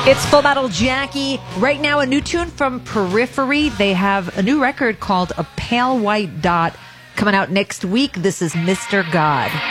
It's Full Metal Jackie. Right now, a new tune from Periphery. They have a new record called A Pale White Dot coming out next week. This is Mr. God.